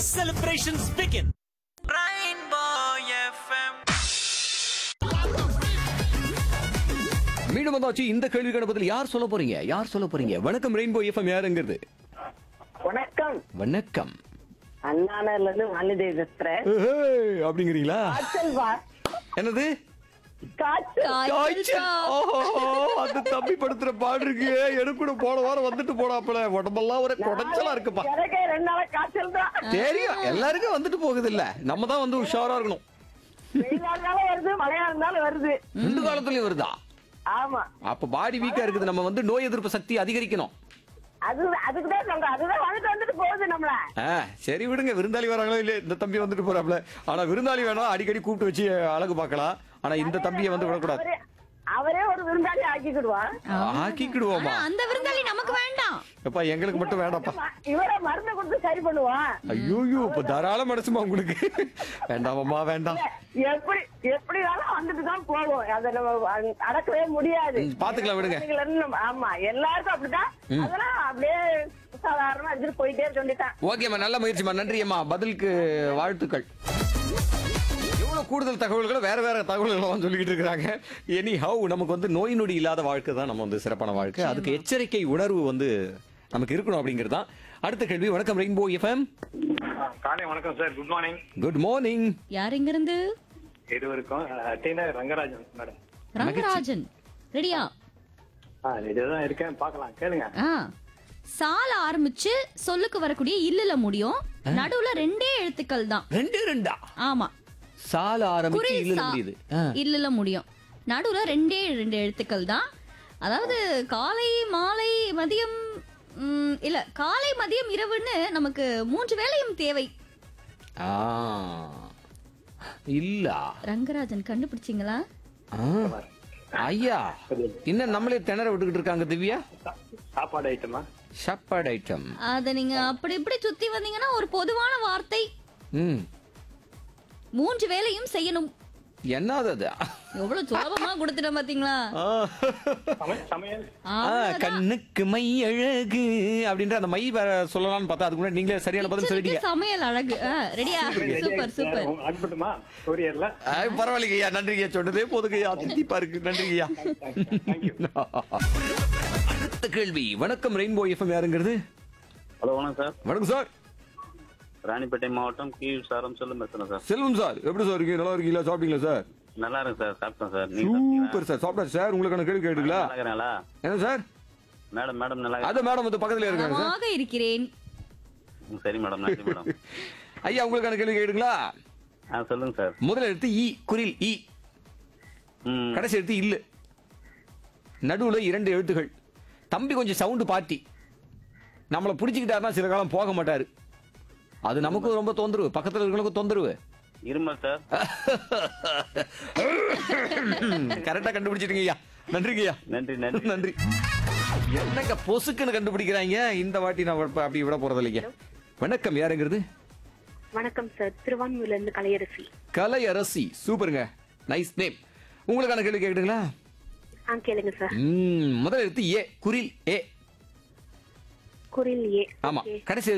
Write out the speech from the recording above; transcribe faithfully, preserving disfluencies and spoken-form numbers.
Celebrations begin. Rainbow F M. மீண்டும் வந்தாச்சு. இந்த கேள்விக்கான பதில் யார் சொல்ல போறீங்க? யார் சொல்ல போறீங்க? வணக்கம் ரெயின்போ எஃப்எம் யாருங்கிறது? வணக்கம். வணக்கம். அண்ணாநர்ல இருந்து வாலிதேவி பேசுறேன். ஏய், அப்படிங்கிறீங்களா? காய்ச்சல் வா. என்னது? காய்ச்சல். காய்ச்சல். ஓஹோ, அந்த தம்பி படுத்துற பாடு இருக்கு. எனக்கு கூட போன வாரம் வந்துட்டு போனாப்பல. உடம்பெல்லாம் ஒரே குடைச்சலா இருக்குப்பா. எனக்கே ரெண்டு நாளா காய்ச்சல் தான். தெரியும், எல்லாருக்கும் வந்துட்டு போகுது இல்ல. நம்ம தான் வந்து உஷாரா இருக்கணும். வெயிலா இருந்தாலும் வருது, மழையா இருந்தாலும் வருது. ரெண்டு காலத்துலயும் வருதா? ஆமா. அப்ப பாடி வீக்கா இருக்குது. நம்ம வந்து நோய் எதிர்ப்பு சக்தி அதிகரிக்கணும். அது அதுக்குதான் சொல்றேன். அதுதான் வந்துட்டு வந்துட்டு போகுது நம்மள. ஆ, சரி விடுங்க. விருந்தாளி வராங்களோ இல்ல, இந்த தம்பி வந்துட்டு போறாப்ல. ஆனா விருந்தாளி வேணா அடிக்கடி கூப்பிட்டு வச்சு அழகு பார்க்கலாம். ஆனா இந்த தம்பியை வந்து விடக்கூடாது. அவரே- அவரே ஒரு விருந்தாளி ஆக்கிக்கிடுவான். ஆக்கிக்கிடுவோமா? ஆனா அந்த விருந்தாளி நமக்கு வேண்டாம். எப்பா எங்களுக்கு மட்டும் வேண்டாப்பா. இவரை மருந்து கொடுத்து சரி பண்ணுவான். ஐயோ, இப்ப தாராள மனசுமா உங்களுக்கு. வேண்டாமம்மா, வேண்டாம். எப்படி எப்படினாலும் வந்துட்டு தான் போவோம். அதை நம்ம அ- அடக்கவே முடியாது. ம், பாத்துக்கலாம், விடுங்க. குழந்தைகள் நம்ம- ஆமா, எல்லாருக்கும் அப்படிதான். அதெல்லாம் அப்படியே சாதாரணமா எடுத்துட்டு போயிட்டே சொல்லிட்டான். ஓகேம்மா, நல்ல முயற்சிமா. நன்றி அம்மா. பதிலுக்கு வாழ்த்துக்கள். எவ்வளவு கூடுதல் தகவல்களை வேற வேற தகவல்கள் சொல்லிக்கிட்டு இருக்காங்க. எனி ஹவ் நமக்கு வந்து நோய் நொடி இல்லாத வாழ்க்கை தான் நம்ம வந்து சிறப்பான வாழ்க்கை. அதுக்கு எச்சரிக்கை உணர்வு வந்து நமக்கு இருக்கணும் அப்படிங்கிறது தான். அடுத்த கேள்வி. வணக்கம் ரெயின்போ எஃப்எம். காலை வணக்கம் sir. Good morning. Good morning. யார் எங்க இருந்து? இது வரைக்கும் டீனா ரங்கராஜன் மேடம். ரங்கராஜன். ரெடியா? ஆ, இதுதான் இருக்கேன், பார்க்கலாம், கேளுங்க. ஆ. சால ஆரம்பிச்சு சொல்லுக்கு வரக்கூடிய இல்லல முடியும். நடுவுல ரெண்டே எழுத்துக்கள் தான். ரெண்டு ரெண்டா? ஆமா. சால ஆரம்பிச்சு குறில் இல்ல சா. முடியுது. இல்லல முடியும். நடுவுல ரெண்டே ரெண்டு எழுத்துக்கள் தான். அதாவது காலை மாலை மதியம், ம், இல்ல காலை மதியம் இரவுன்னு நமக்கு மூன்று வேளையும் தேவை. ஆ, இல்ல. ரங்கராஜன் கண்டுபிடிச்சீங்களா? ஆ, ஐயா, இன்னும் நம்மளே திணற விட்டுக்கிட்டு இருக்காங்க. திவ்யா, சா- சாப்பாடு ஐட்டமா? சாப்பாடு ஐட்டம். அத நீங்க அப்படி இப்படி சுத்தி வந்தீங்கன்னா ஒரு பொதுவான வார்த்தை. ம், மூன்று வேளையும் செய்யணும். என்னது அது? எவ்வளவு சுலபமா கொடுத்துட்டேன் பாத்தீங்களா? ஆ, சமை- சமையல். ஆ, அவ்வளவுதான். கண்ணுக்கு மை அழகு அப்படின்ற அந்த மை வேற சொல்லலாம்னு பார்த்தா அதுக்கு முன்னாடி நீங்களே சரியான பதில் சொல்லிட்டீங்க. கிச்சனுக்கு சமையல் அழகு. ஆ, ரெடியா? Super super. அனுப்பட்டுமா கொரியர்ல? ஆ, பரவாயில்லைங்கய்யா, நன்றிங்கய்யா. சொன்னதே போதுங்கய்யா, தித்திப்பா இருக்கு. நன்றிங்கய்யா. தேங்க்யூ. அடுத்த கேள்வி. வணக்கம் ரெயின்போ எஃப்எம் யாருங்கிறது? ஹலோ வணக்கம் சார். வணக்கம் சார். ராணிப்பேட்டை மாவட்டம் கீழ் சாரம் செல்லும் பேசுறேன் சார். செல்வம் சார், எப்படி சார் இருக்கீங்க? நல்லா இருக்கீங்களா? சாப்பிட்டீங்களா சார்? நல்லா இருக்கு சார். சாப்பிட்டேன் சார். நீங்க சாப்பிட்டீங்களா? Super sir. சாப்பிட்டாச்சு சார். உங்களுக்கான கேள்வி கேட்டுங்களா? நல்லா இருக்கிறீங்களா? என்ன சார்? மேடம் மேடம் நல்லா அது மேடம் வந்து பக்கத்துல இருக்காங்க சார். நலமாக இருக்கிறேன். இருக்கு. சரி மேடம், நன்றி மேடம். ஐயா, உங்களுக்கான கேள்வி கேட்டுங்களா? ஆ சொல்லுங்க சார். முதல் எழுத்து இ, குரில் இ. ம். கடைசி எழுத்து இல்லு. நடுவுல இரண்டு எழுத்துகள். தம்பி கொஞ்சம் சவுண்டு பாட்டி. நம்மளை பிடிச்சிக்கிட்டாருன்னா சில காலம் போக மாட்டாரு. அது நமக்கும் ரொம்ப தொந்தரவு, பக்கத்துல இருக்கிறவங்களுக்கும் தொந்தரவு. இருமல் சார். கரெக்டா கண்டுபிடிச்சிட்டீங்க ஐயா. நன்றிங்கய்யா. நன்றி நன்றி. நன்றி. என்னங்க பொசுக்குன்னு கண்டுபிடிக்கிறாங்க. இந்த வாட்டி நான் அப்ப அப்படி விட போறது இல்லைங்க. வணக்கம், யாருங்கிறது? வணக்கம் சார். திருவான்மூர்ல இருந்து கலையரசி. கலை அரசி. சூப்பருங்க, நைஸ் நேம். உங்களுக்கான கேள்வி கேட்டுங்களா? ஆ கேளுங்க சார். ம், முதல் எழுத்து ஏ, குரில் ஏ. குரில் ஏ. ஆமா, ஓகே. கடைசி